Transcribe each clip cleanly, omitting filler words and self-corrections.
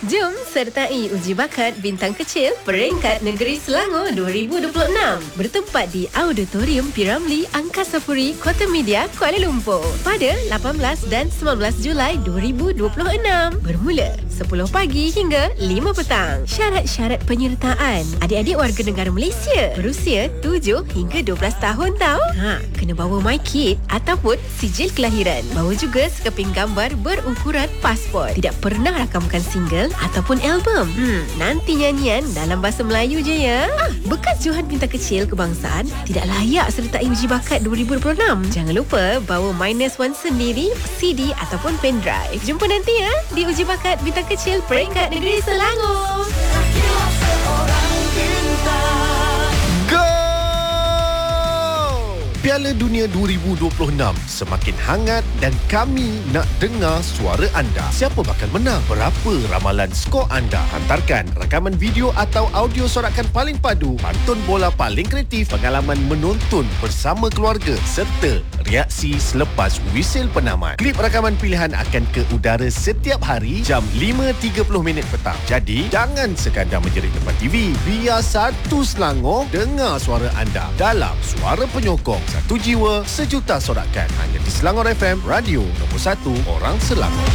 Jom sertai uji bakat bintang kecil peringkat negeri Selangor 2026 bertempat di Auditorium Piramli Angkasa Puri, Kota Media, Kuala Lumpur pada 18 dan 19 Julai 2026 bermula 10 pagi hingga 5 petang. Syarat-syarat penyertaan: adik-adik warga negara Malaysia berusia 7 hingga 12 tahun tau. Kena bawa MyKid ataupun sijil kelahiran. Bawa juga sekeping gambar berukuran pasport. Tidak pernah rakamkan single ataupun album. Nanti nyanyian dalam bahasa Melayu je ya. Bekas Johan Bintang Kecil Kebangsaan tidak layak sertai uji bakat 2026. Jangan lupa bawa -1 sendiri, CD ataupun pendrive. Jumpa nanti ya di uji bakat Bintang Kecil peringkat negeri Selangor. Piala Dunia 2026 semakin hangat dan kami nak dengar suara anda. Siapa bakal menang? Berapa ramalan skor anda? Hantarkan rakaman video atau audio sorakan paling padu, pantun bola paling kreatif, pengalaman menonton bersama keluarga serta reaksi selepas wisil penamat. Klip rakaman pilihan akan ke udara setiap hari jam 5.30 petang. Jadi, jangan sekadar menjerit depan TV. Biar satu Selangor dengar suara anda dalam Suara Penyokong. Satu jiwa, sejuta sorakan. Hanya di Selangor FM, radio nombor 1 orang Selangor.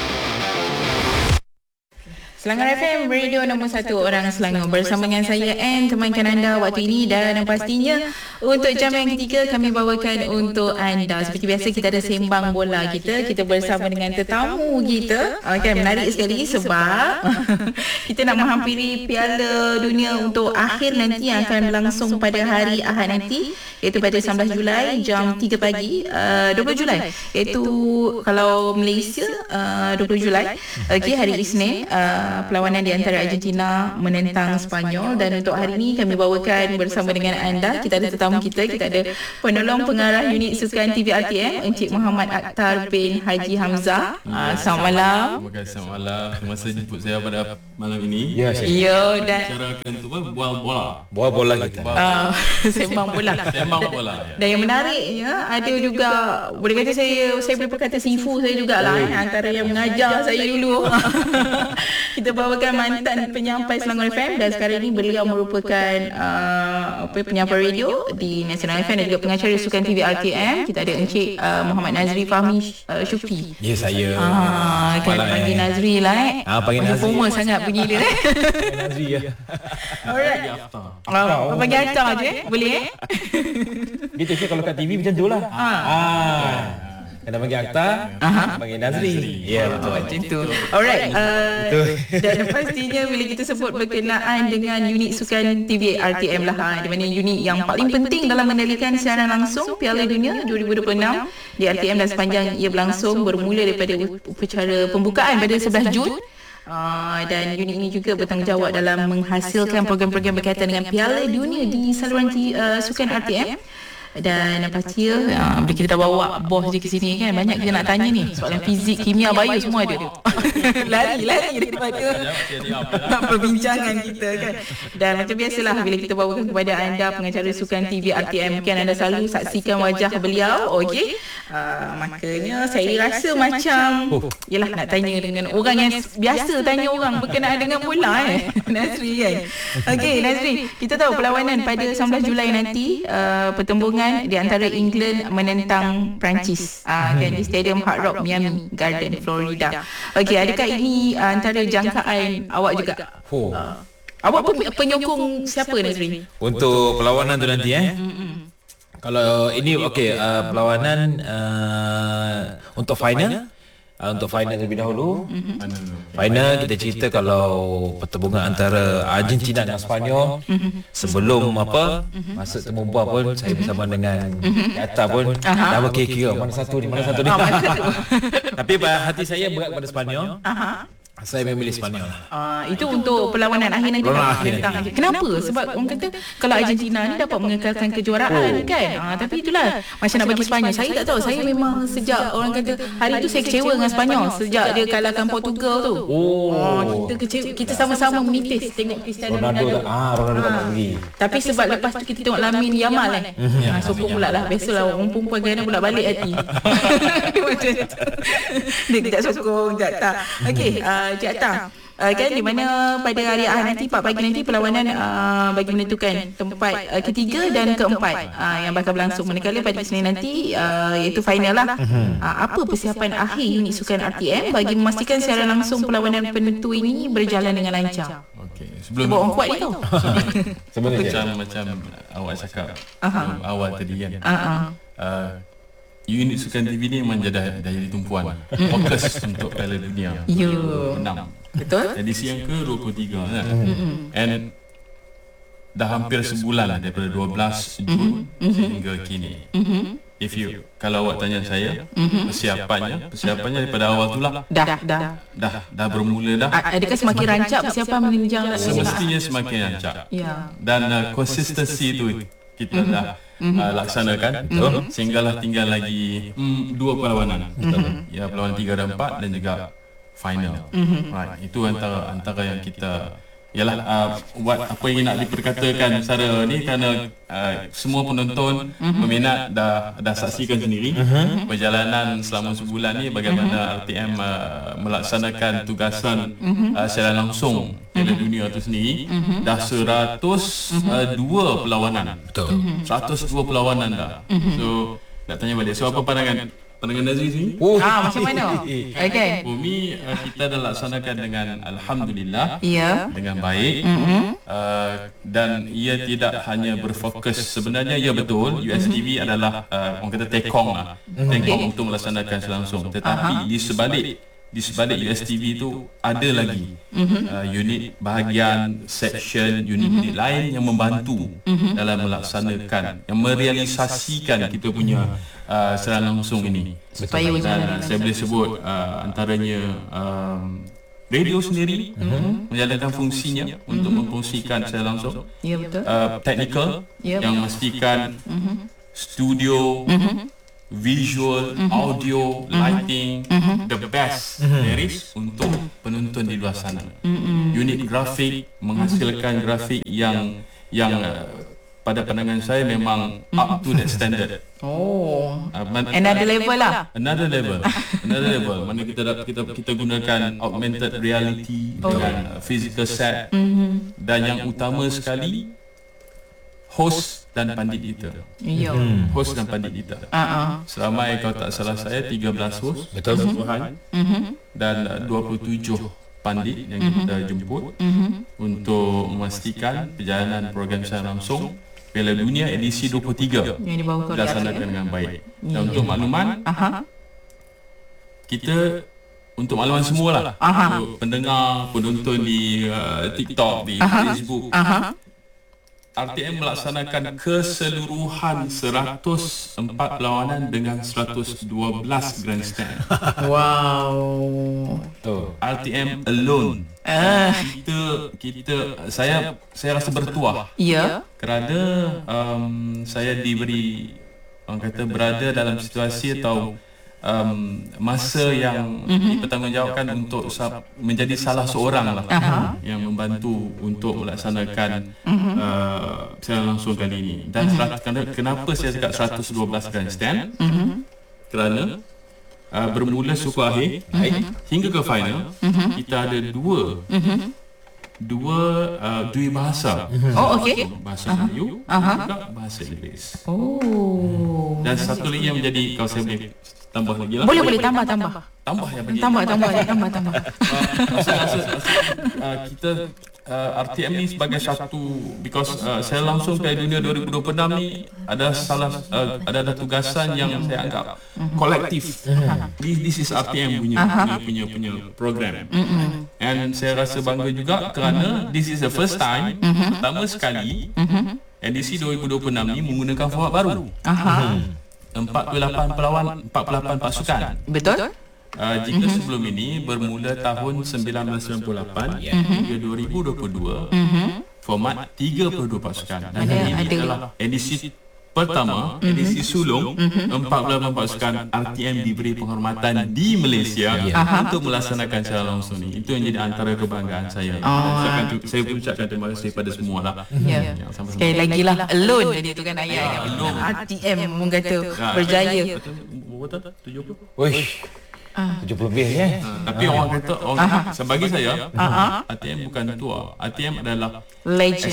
Selangor FM, radio nombor 1 orang Selangor. Bersama dengan saya Anne, temankan anda waktu ini. Dan pastinya untuk jam yang ketiga kami bawakan untuk anda. Seperti biasa kita ada sembang bola kita. Kita bersama dengan tetamu kita. Kan menarik sekali sebab kita nak menghampiri Piala Dunia untuk akhir nanti yang akan berlangsung pada hari Ahad nanti, iaitu pada 19 Julai jam 3 pagi, 20 Julai. Iaitu kalau Malaysia 20 Julai. Okey, hari Isnin. Perlawanan di antara Argentina menentang Sepanyol. Dan untuk hari ini kami bawakan bersama dengan anda. Kita ada tetamu kita ada penolong pengarah unit sukan TV RTM, Encik Muhammad Akhtar bin Haji Hamzah. Selamat malam. Terima kasih, selamat malam. Terima kasih jemput saya pada malam ini. Ya, dan bicarakan tu apa? Bola bola kita. Sembang bola. Sembang bola. Dan yang menariknya ada juga, boleh kata saya boleh berkata sifu saya jugalah, antara yang mengajar saya dulu. Kita bawakan mantan penyampai Selangor FM dan sekarang ini beliau merupakan penyampai radio di National FM dan juga pengacara sukan TV RTM. Kita ada Encik Muhammad Nazri Fahmi Syukri. Ya, saya. Kan panggil Nazri lah panggil Nazri. Formal sangat bunyi dia. Nazri ya. Alright. Panggil Akhtar je boleh Gitu je kalau kat TV macam tu lah. Kena panggil Akhtar, panggil Nazri. Ya, betul. Macam tu. Alright. Dan pastinya bila kita sebut berkenaan dengan unit sukan TV RTM lah, di mana unit yang paling penting dalam mengendalikan siaran langsung Piala Dunia 2026 di RTM dan sepanjang ia berlangsung bermula daripada upacara pembukaan pada 11 Jun. Dan unit ini juga bertanggungjawab dalam menghasilkan program-program berkaitan dengan Piala Dunia di saluran sukan RTM. Dan pastinya bila kita dah bawa bos je ke sini kan, banyak kita nak tanya ni, soalan fizik, kimia, bio semua ada. lari daripada perbincangan kita kan. Dan macam biasalah bila kita bawakan kepada anda pengacara sukan TV RTM, kan anda selalu saksikan wajah beliau. Okey, makanya saya rasa macam yalah nak tanya dengan orang yang biasa tanya orang berkenaan dengan bola Nazri kan. Okey Nazri, kita tahu perlawanan pada 19 Julai nanti, pertembungan di antara England menentang Perancis kan di Stadium Hard Rock Miami Garden, Florida. Okey, adakah ini antara jangkaan awak juga? Awak penyokong siapa Nazri? Untuk perlawanan tu nanti kalau ini perlawanan untuk final. Untuk final terlebih dahulu. Final kita cerita kalau pertembungan antara Argentina dan Sepanyol sebelum masuk temu buah pun saya bersama dengan Akhtar pun dah berkira mana satu ni. Tapi hati saya berat pada Sepanyol. Saya memilih Sepanyol. Itu untuk perlawanan akhir nanti. Kenapa? Sebab orang kata kalau Argentina ni dapat mengekalkan kejuaraan kan. Tapi itulah macam nak bagi Sepanyol. Saya tak tahu. Saya memang sejak orang kata hari tu saya kecewa dengan Sepanyol sejak dia kalahkan Portugal tu. Kita sama-sama menitis tengok Cristiano Ronaldo. Ronaldo tak pergi. Tapi sebab lepas tu kita tengok Lamine Yamal sokong pula lah. Biasalah orang perempuan kadang pula balik hati. Macam tu. Dia kejap sokong, kejap tak. Okey, Cik Akhtar, kan di mana pada hari Ahad nanti 4 pagi nanti perlawanan bagi menentukan tempat ketiga dan keempat yang bakal berlangsung, manakala pada Isnin nanti iaitu final lah. Apa persiapan akhir unit sukan RTM bagi memastikan secara langsung perlawanan penentu ini berjalan dengan lancar? Okey, Sebab orang kuat ni tau. macam awak cakap awal tadi kan. Unit sukan TV ni memang dah jadi tumpuan. Fokus untuk Piala Dunia. Ya. 26. Betul? Edisi yang ke-23 kan. And dah hampir sebulan lah daripada 12 Jun sehingga kini. Kalau awak tanya saya, persiapannya daripada awal tu lah. Dah bermula dah. Adakah semakin rancak persiapan menunjang Semestinya semakin rancak. Ya. Dan konsistensi tu kita dah laksanakan sehinggalah tinggal lagi 2 perlawanan. Ya, perlawanan 3 dan 4 dan juga final. Right, itu antara yang kita buat apa yang nak diperkatakan secara ni, kerana semua penonton peminat dah saksikan sendiri perjalanan selama sebulan ni bagaimana RTM melaksanakan tugasan secara langsung Piala Dunia tu sendiri. Dah 102 perlawanan. Betul. 102 perlawanan dah. So nak tanya balik, so apa pandangan Nazri sini? Macam mana? Okay. Bumi kita dah laksanakan dengan alhamdulillah, dengan baik. Dan ia tidak hanya berfokus, sebenarnya ya betul USTV adalah orang kata tekong untuk melaksanakan selangsung, tetapi di sebalik USTV tu ada lagi unit bahagian, section, unit lain yang membantu dalam melaksanakan, yang merealisasikan kita punya secara langsung ini. Supaya dan saya boleh sebut antaranya radio sendiri menjalankan fungsinya untuk memfungsikan secara langsung. Ya, betul. Technical yang memastikan studio, visual, audio, lighting, the best there is untuk penonton di luar sana. Unit grafik menghasilkan grafik yang pada pandangan saya memang up to that standard. Another level lah. Another level. Mana kita gunakan augmented reality dengan physical set, dan yang utama sekali host dan pandit kita. Host dan pandit kita. Seramai, kalau tak salah saya, 13 host. Betul. Dan 27 pandit yang kita jemput untuk memastikan perjalanan program secara langsung Piala Dunia edisi 23 yang dilaksanakan dengan baik. Dan untuk makluman, kita untuk makluman semualah, untuk pendengar, penonton di TikTok, di Facebook, RTM melaksanakan keseluruhan 104 perlawanan dengan 112 grandstand. Wow. RTM alone. Saya rasa bertuah. Ya. Kerana saya diberi, orang kata, berada dalam situasi atau masa yang dipertanggungjawabkan untuk menjadi salah seorang lah yang membantu untuk melaksanakan secara langsung kali ini. Dan kenapa saya cakap 112 grandstand? Kerana bermula suku akhir hingga ke final, kita ada dua bahasa. Bahasa Melayu dan bahasa Inggeris. Dan satu lagi yang menjadi, kalau saya boleh tambah lagi lah. Boleh tambah yang bagi. Tambah. Kita RTM ni sebagai satu, because saya langsung Piala Dunia 2026 ni ada tugasan yang saya anggap kolektif. This is RTM punya program. And saya rasa bangga juga kerana this is the first time, pertama sekali edisi 2026 ni menggunakan format baru. 48 pasukan. Betul? Jika sebelum ini bermula tahun 1998 hingga 2022, format 32 pasukan. Dan ini adalah edisi pertama, edisi sulung, 48 pasukan RTM diberi penghormatan di Malaysia untuk melaksanakan secara langsung ni. Itu yang jadi antara kebanggaan saya. Saya ucapkan terima kasih pada semua lah. Sekali lagi lah, alone tadi tu kan ayat. RTM orang kata berjaya. Berapa? 70? 70 lebih Tapi orang kata sebagai saya ATM bukan tua. ATM adalah Legend.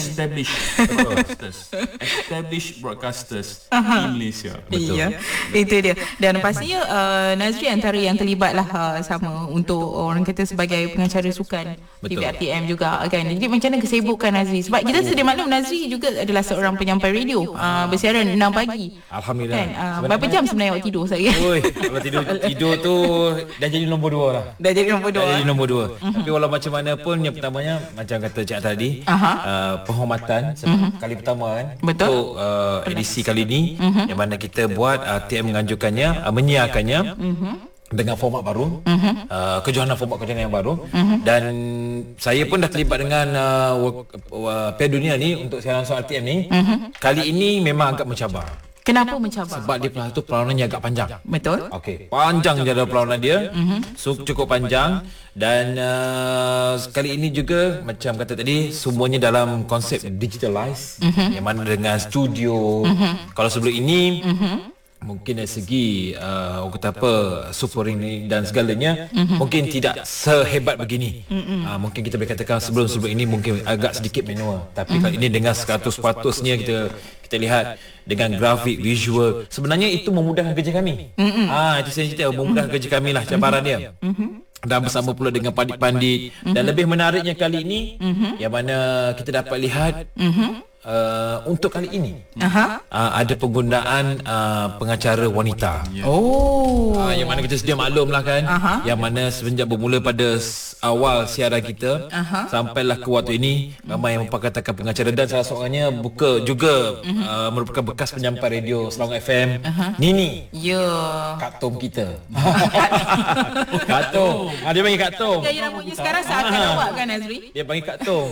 established broadcasters di Malaysia. Iya, itu dia. Dan pastinya Nazri antara yang terlibat lah sama untuk orang kata sebagai pengacara sukan TV RTM juga kan. Jadi macam mana kesibukan Nazri? Sebab kita sedia maklum Nazri juga adalah seorang penyampai radio, bersiaran 6 pagi. Alhamdulillah. Kan? Berapa jam sebenarnya awak tidur sehari? Oi, kalau tidur tu dah jadi nombor 2 lah. Dah jadi nombor 2. Dah jadi nombor 2. Tapi walau macam mana pun yang pertamanya macam kata Cik tadi, penghormatan sebab kali pertama kan. Betul. Untuk edisi kali ni yang mana kita buat TM menganjurkannya, menyiarkannya dengan format baru, kejohanan yang baru, dan saya pun dah terlibat dengan Piala Dunia ni untuk siaran langsung RTM ni. Kali ini memang agak mencabar. Kenapa mencabar? Sebab dia perlawanannya agak panjang. Betul. Okey, panjang jadual perlawanan dia. So cukup panjang dan kali ini juga macam kata tadi semuanya dalam konsep digitalized, yang mana dengan studio. Kalau sebelum ini mungkin dari segi orang kata apa super ring dan segalanya mungkin tidak sehebat begini. Mungkin kita boleh katakan sebelum ini mungkin agak sedikit manual, tapi kali ini dengan 100% kita lihat dengan grafik visual, sebenarnya itu memudahkan kerja kami. Itu saya cerita memudahkan kerja kami lah, cabaran dia. Dan bersama pula dengan pandit-pandit, dan lebih menariknya kali ini yang mana kita dapat lihat untuk kali ini ada penggunaan pengacara wanita. Yang mana kita sedia maklum lah kan, yang mana semenjak bermula pada awal siaran kita sampailah ke waktu ini ramai yang memperkatakan pengacara, dan salah seorangnya juga merupakan bekas penyampai radio Selangor FM, Nini. Kak Tom kita. Kak Tom. Dia panggil Kak Tom. Gaya rambutnya sekarang seakan awak kan Nazri? Dia panggil Kak Tom.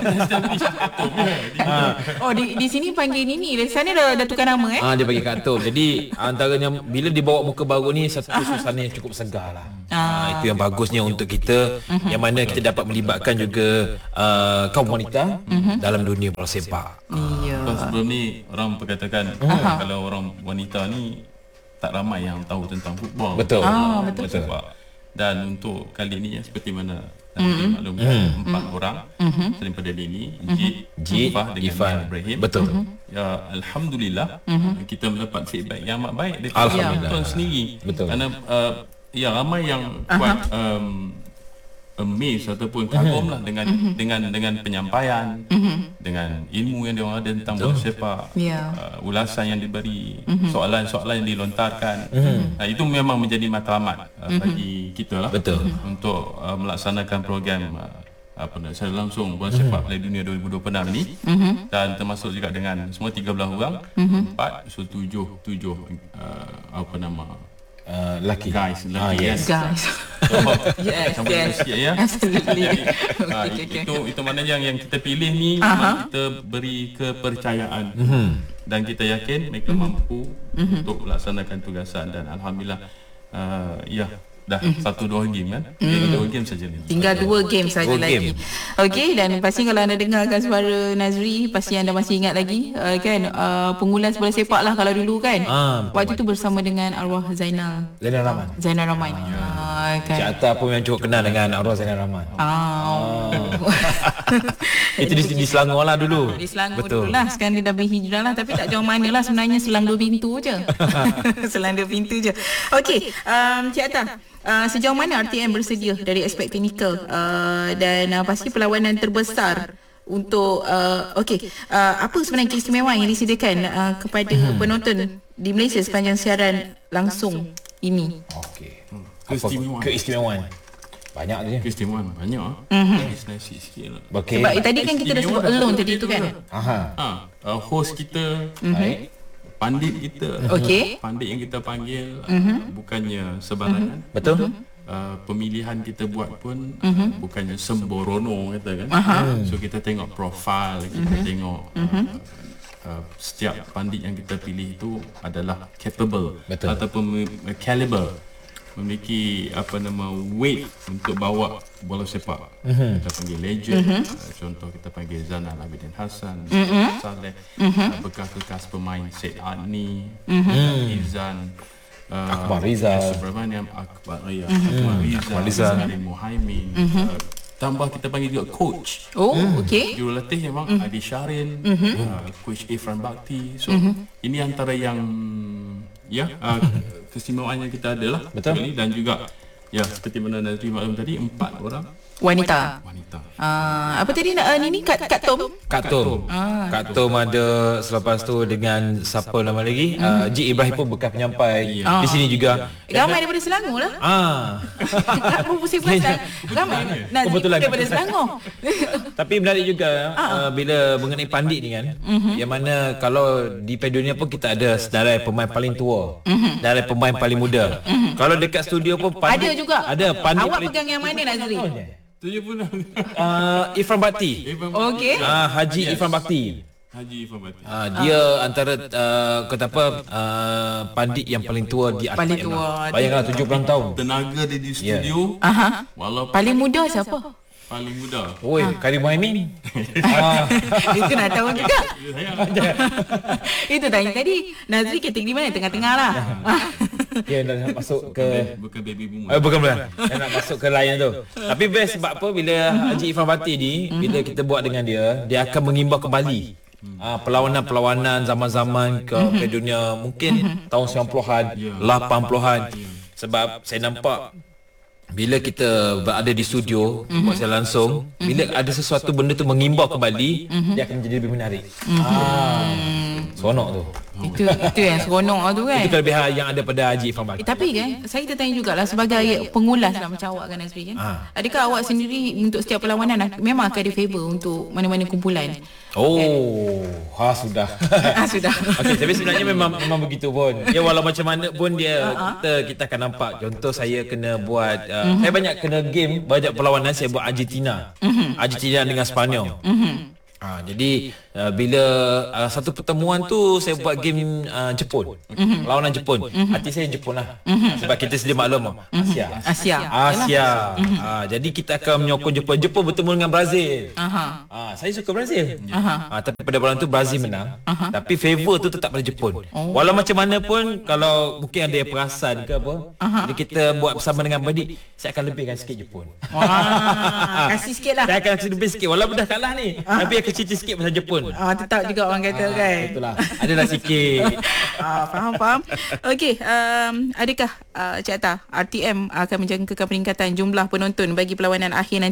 Oh, di sini panggil Nini. Di sana dah tukar nama Dia panggil Kak Tom. Jadi antaranya bila dibawa muka baru ni, satu suasana yang cukup segar lah. Itu yang bagusnya untuk kita, yang mana kita dapat melibatkan juga kaum wanita dalam dunia bola sepak. Sebelum ni orang perkatakan kalau orang wanita ni tak ramai yang tahu tentang football. Betul. Betul. Dan untuk kali ni seperti mana maklum 4 orang daripada Lini, Jid, dengan Ibrahim. Betul. Ya, alhamdulillah kita mendapat feedback yang amat baik daripada Alhamdulillah. penonton sendiri. Betul. Kerana ramai yang quite amazed ataupun kagum lah dengan penyampaian, dengan ilmu yang diorang ada tentang bola sepak, ulasan yang diberi, soalan-soalan yang dilontarkan. Itu memang menjadi matlamat bagi kita lah. Betul. Untuk melaksanakan program secara langsung bola sepak Piala Dunia 2026 ni, dan termasuk juga dengan semua 13 orang, 4 so 7 Laki. guys. Guys. Absolutely. Itu maknanya yang kita pilih ni memang kita beri kepercayaan, dan kita yakin mereka mampu untuk melaksanakan tugasan, dan alhamdulillah dah 1-2 game kan. 2 game saja ni. Tinggal 2 game saja lagi. Okey, dan pasti kalau anda dengarkan suara Nazri, pasti anda masih ingat lagi kan pengulas bola sepak lah kalau dulu kan. Waktu tu bersama dengan arwah Zainal Rahman. Kan. Cik Atta pun yang cukup kenal dengan arwah Zainal Rahman. Itu di Selangor lah dulu. Di Selangor dulu lah. Sekarang dia dah berhijrah lah, tapi tak jauh mana lah sebenarnya, selang 2 pintu je. Selang 2 pintu je. Okey, Cik Atta, sejauh mana RTM bersedia dari aspek teknikal dan pasti perlawanan terbesar untuk apa sebenarnya keistimewaan yang disediakan kepada penonton di Malaysia sepanjang siaran langsung ini? Keistimewaan banyak dia. Keistimewaan banyak. Nasi sikit lah. Sebab tadi kan kita dah sebut alone tadi tu kan. Host kita, pandit kita, pandit yang kita panggil bukannya sebarangan. Betul. Pemilihan kita buat pun bukannya semborono kata kan. So kita tengok profil, kita tengok setiap pandit yang kita pilih itu adalah capable. Betul. Ataupun caliber, memiliki weight untuk bawa bola sepak. Kita panggil legend, contoh kita panggil Zainal Abidin Hassan, Saleh, bekas-bekas pemain Syed Adni, Izan, Akbar Rizal, Subramaniam, Akbar Rizal, Salim Muhaimin. Tambah kita panggil juga coach. Oh, okey. Jurulatih memang Adi Syarin, Coach Ifran Bakti. So ini antara yang keistimewaan yang kita ada lah. Betul. Dan juga seperti mana Nazri maklum tadi, 4 orang Wanita. Apa tadi ni Kak Tom? Kak Tom ada. Selepas tu dengan siapa nama lagi, Ji Ibrahim pun bekas penyampai di sini juga. Ramai daripada Selangor lah. Aku pusing pasal ramai Kebetulan daripada Selangor. Tapi menarik juga bila mengenai pandit ni kan, yang mana kalau di Pedunia pun kita ada senarai pemain paling tua, senarai pemain paling muda. Kalau dekat studio pun pandit Ada juga. Ada pandit. Awak pegang yang mana Nazri? Tujuh pun Ifran Bakti. Okey. Haji Ifran Bakti. Haji Ifran Bakti. Dia antara kata apa, pandit yang paling tua di RTM. Paling tua. Bayangkanlah 70 tahun. Tenaga dia di studio. Walaupun Paling muda siapa? paling muda. Oi, Karim Muhaimin. Itu nak tahu juga. Itu tadi Nazri ketik di mana? Tengah-tengah lah. Dia nak masuk ke Bukan baby boomer. bukan. Dia nak masuk ke line tu. Tapi best sebab apa, bila Haji Ifran Bakti ni, bila kita buat dengan dia akan mengimbau kembali perlawanan-perlawanan zaman-zaman ke dunia, mungkin tahun 90-an, 80-an. Sebab saya nampak bila kita berada di studio buat saya langsung, bila ada sesuatu benda tu mengimbau kembali, dia akan menjadi lebih menarik. Seronok tu. Itu yang seronok tu kan. Itu kelebihan yang ada pada Haji Ifran Bakti. Tapi kan saya tertanya jugalah sebagai pengulas lah macam awak kan Nazri kan. Adakah awak sendiri untuk setiap perlawanan memang akan ada favor untuk mana-mana kumpulan? Sudah. Sudah. Okey, tapi sebenarnya memang begitu pun. Ya, walau macam mana pun dia kita akan nampak. Contoh saya kena buat saya banyak kena game, banyak perlawanan saya buat Argentina. Argentina dengan Spanyol. Jadi bila satu pertemuan tu saya buat game Jepun, lawanan Jepun. Hati saya Jepun lah. Sebab kita sedia maklum Asia. Jadi kita akan menyokong Jepun bertemu dengan Brazil. Saya suka Brazil. Tapi pada bulan tu Brazil menang. Tapi favor tu tetap pada Jepun. Walau macam mana pun, kalau mungkin ada yang perasan ke apa, bila kita buat bersama dengan Badi, saya akan lebihkan sikit Jepun. Kasih sikit lah. Saya akan kasih lebih sikit, walaupun dah kalah ni, tapi akan cerita sikit pasal Jepun. Tetap juga orang kata kan. Itulah, adalah sikit. Faham. Okey, adakah Cik Atta, RTM akan menjangkakan peningkatan jumlah penonton bagi perlawanan akhir nanti